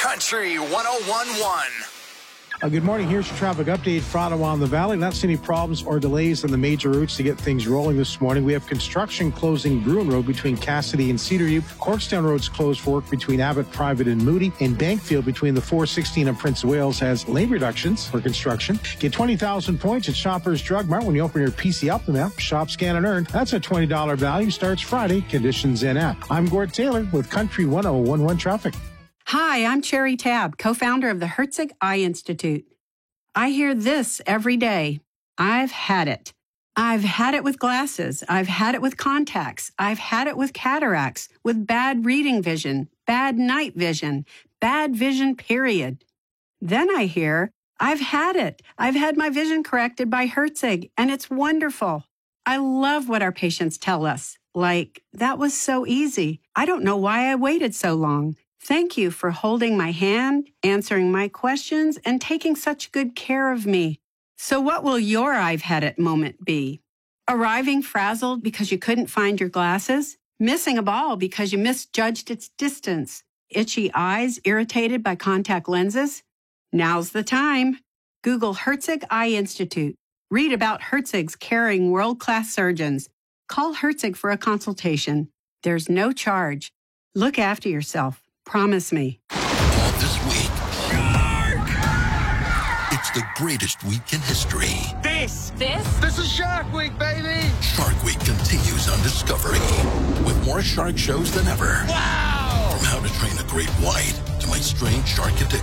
Country 101.1. Good morning. Here's your traffic update for Ottawa the Valley. Not seeing any problems or delays on the major routes to get things rolling this morning. We have construction closing Bruin Road between Cassidy and Cedarview. Corkstown Road's closed for work between Abbott, Private, and Moody. And Bankfield between the 416 and Prince of Wales has lane reductions for construction. Get 20,000 points at Shoppers Drug Mart when you open your PC Optima app. Shop, scan, and earn. That's a $20 value. Starts Friday. Conditions in app. I'm Gord Taylor with Country 101.1 Traffic. Hi, I'm Cherry Tabb, co-founder of the Herzig Eye Institute. I hear this every day. I've had it. I've had it with glasses. I've had it with contacts. I've had it with cataracts, with bad reading vision, bad night vision, bad vision, period. Then I hear, I've had it. I've had my vision corrected by Herzig, and it's wonderful. I love what our patients tell us. Like, that was so easy. I don't know why I waited so long. Thank you for holding my hand, answering my questions, and taking such good care of me. So what will your I've had it moment be? Arriving frazzled because you couldn't find your glasses? Missing a ball because you misjudged its distance? Itchy eyes irritated by contact lenses? Now's the time. Google Herzig Eye Institute. Read about Herzig's caring world-class surgeons. Call Herzig for a consultation. There's no charge. Look after yourself. Promise me. All this week. Shark! It's the greatest week in history. This is Shark Week, baby! Shark Week continues on Discovery with more shark shows than ever. Wow! From How to Train a Great White to My Strange Shark Addiction.